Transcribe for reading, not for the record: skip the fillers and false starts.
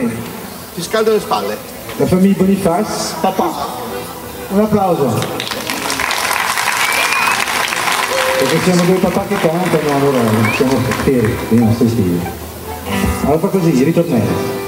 complimenti. Ti scaldo le spalle. La famiglia Boniface, papà. Un applauso. Perché siamo due papà che cantano, allora siamo fieri dei nostri figli. Allora fa così, ritornello.